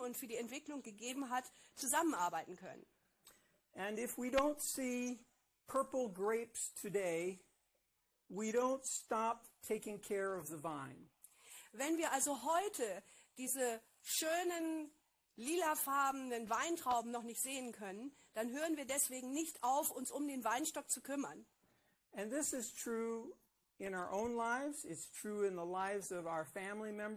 und für die Entwicklung gegeben hat, zusammenarbeiten können. And if we don't see purple grapes today, we don't stop taking care of the vine. Wenn wir also heute diese schönen lilafarbenen Weintrauben noch nicht sehen können, dann hören wir deswegen nicht auf, uns um den Weinstock zu kümmern. And this is true in our own lives. It's true in the lives of our family members.